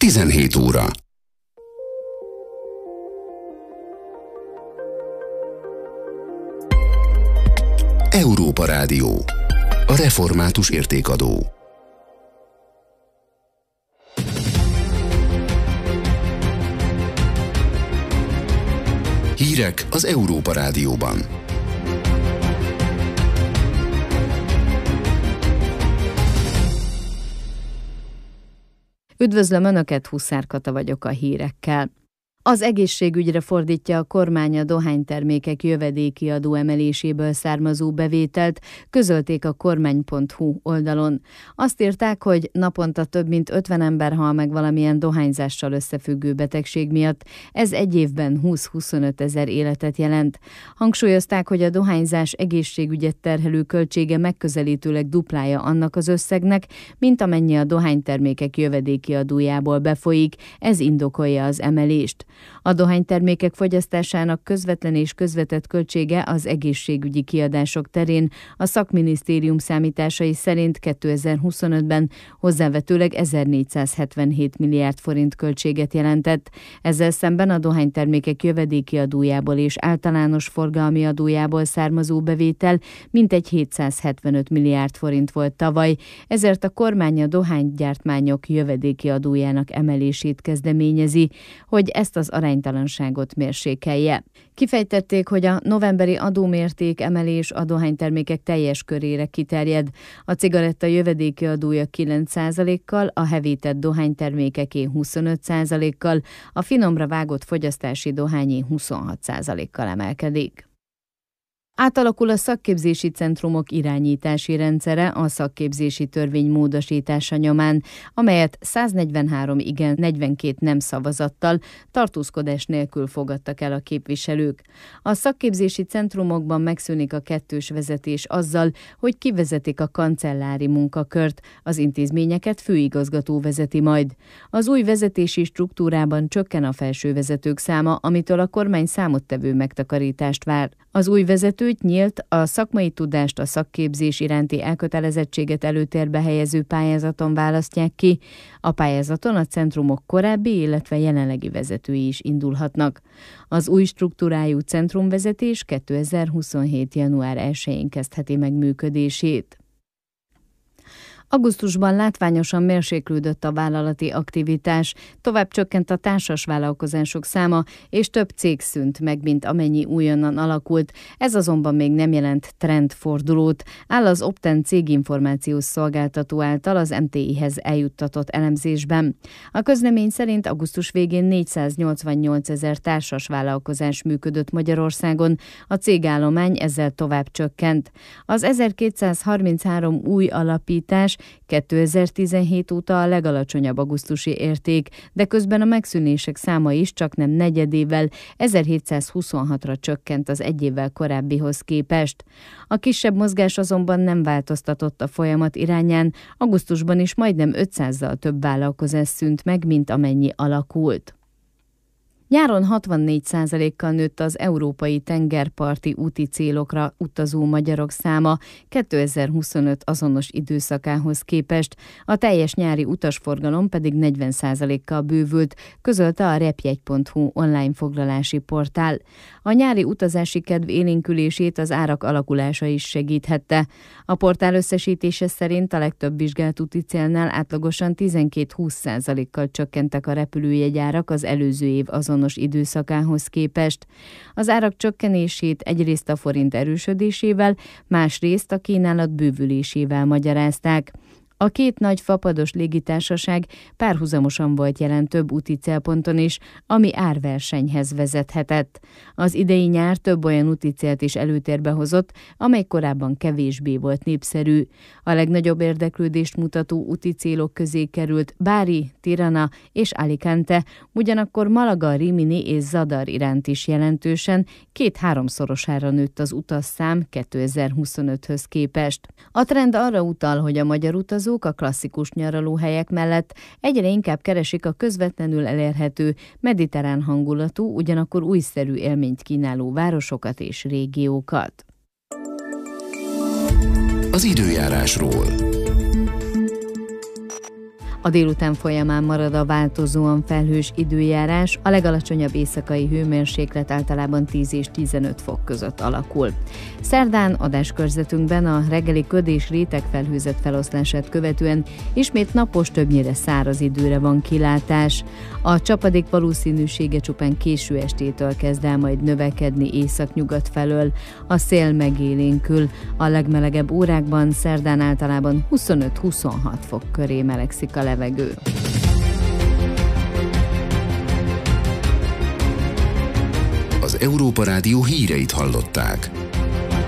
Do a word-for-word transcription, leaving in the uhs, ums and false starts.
tizenhét óra. Európa Rádió. A református értékadó. Hírek az Európa Rádióban. Üdvözlöm Önöket, Huszár Kata vagyok a hírekkel. Az egészségügyre fordítja a kormány a dohánytermékek jövedéki adó emeléséből származó bevételt, közölték a kormány pont hu oldalon. Azt írták, hogy naponta több mint ötven ember hal meg valamilyen dohányzással összefüggő betegség miatt, ez egy évben húsz-huszonöt ezer életet jelent. Hangsúlyozták, hogy a dohányzás egészségügyet terhelő költsége megközelítőleg duplája annak az összegnek, mint amennyi a dohánytermékek jövedéki adójából befolyik, ez indokolja az emelést. A dohánytermékek fogyasztásának közvetlen és közvetett költsége az egészségügyi kiadások terén a szakminisztérium számításai szerint kétezer-huszonötben hozzávetőleg ezernégyszázhetvenhét milliárd forint költséget jelentett. Ezzel szemben a dohánytermékek jövedéki adójából és általános forgalmi adójából származó bevétel mintegy hétszázhetvenöt milliárd forint volt tavaly, ezért a kormány a dohánygyártmányok jövedéki adójának emelését kezdeményezi, hogy ezt az az aránytalanságot mérsékelje. Kifejtették, hogy a novemberi adómérték emelés a dohánytermékek teljes körére kiterjed. A cigaretta jövedéki adója kilenc százalékkal, a hevített dohánytermékeké huszonöt százalékkal, a finomra vágott fogyasztási dohányé huszonhat százalékkal emelkedik. Átalakul a szakképzési centrumok irányítási rendszere a szakképzési törvény módosítása nyomán, amelyet száznegyvenhárom igen, negyvenkét nem szavazattal, tartózkodás nélkül fogadtak el a képviselők. A szakképzési centrumokban megszűnik a kettős vezetés azzal, hogy kivezetik a kancellári munkakört, az intézményeket főigazgató vezeti majd. Az új vezetési struktúrában csökken a felsővezetők száma, amitől a kormány számottevő megtakarítást vár. Az új vezetőt nyílt, a szakmai tudást, a szakképzés iránti elkötelezettséget előtérbe helyező pályázaton választják ki. A pályázaton a centrumok korábbi, illetve jelenlegi vezetői is indulhatnak. Az új struktúrájú centrumvezetés kétezer-huszonhét január elsején kezdheti meg működését. Augusztusban látványosan mérséklődött a vállalati aktivitás, tovább csökkent a társas vállalkozások száma, és több cég szűnt meg, mint amennyi újonnan alakult. Ez azonban még nem jelent trendfordulót, áll az Opten céginformációs szolgáltató által az em té i-hez eljuttatott elemzésben. A közlemény szerint augusztus végén négyszáznyolcvannyolc ezer társas vállalkozás működött Magyarországon, a cégállomány ezzel tovább csökkent. Az ezerkétszázharminchárom új alapítás kétezer-tizenhét óta a legalacsonyabb augusztusi érték, de közben a megszűnések száma is csaknem negyedével, ezerhétszázhuszonhatra csökkent az egy évvel korábbihoz képest. A kisebb mozgás azonban nem változtatott a folyamat irányán, augusztusban is majdnem ötszázzal több vállalkozás szűnt meg, mint amennyi alakult. Nyáron hatvannégy százalékkal nőtt az európai tengerparti úti célokra utazó magyarok száma kétezer-huszonöt azonos időszakához képest, a teljes nyári utasforgalom pedig negyven százalékkal bővült, közölte a repjegy pont hu online foglalási portál. A nyári utazási kedv élénkülését az árak alakulása is segíthette. A portál összesítése szerint a legtöbb vizsgált úti célnál átlagosan tizenkét-húsz százalékkal csökkentek a repülőjegyárak az előző év azonos időszakához képest. Az árak csökkenését egyrészt a forint erősödésével, másrészt a kínálat bővülésével magyarázták. A két nagy fapados légitársaság párhuzamosan volt jelen több úti célponton is, ami árversenyhez vezethetett. Az idei nyár több olyan úti célt is előtérbe hozott, amely korábban kevésbé volt népszerű. A legnagyobb érdeklődést mutató úti célok közé került Bari, Tirana és Alicante, ugyanakkor Malaga, Rimini és Zadar iránt is jelentősen, két-háromszorosára nőtt az utasszám kétezer-huszonöthöz képest. A trend arra utal, hogy a magyar utazók a klasszikus nyaralóhelyek mellett egyre inkább keresik a közvetlenül elérhető, mediterrán hangulatú, ugyanakkor újszerű élményt kínáló városokat és régiókat. Az időjárásról. A délután folyamán marad a változóan felhős időjárás, a legalacsonyabb éjszakai hőmérséklet általában tíz és tizenöt fok között alakul. Szerdán adáskörzetünkben a reggeli köd és rétegfelhőzet feloszlását követően ismét napos, többnyire száraz időre van kilátás. A csapadék valószínűsége csupán késő estétől kezd el majd növekedni északnyugat felől. A szél megélénkül, a legmelegebb órákban szerdán általában huszonöt-huszonhat fok köré melegszik a levegő. Az Európa Rádió híreit hallották.